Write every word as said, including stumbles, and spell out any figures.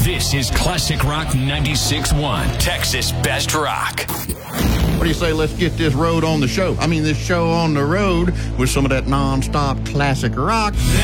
This is Classic Rock ninety-six point one, Texas Best Rock. What do you say, let's get this road on the show? I mean, this show on the road with some of that non-stop classic rock.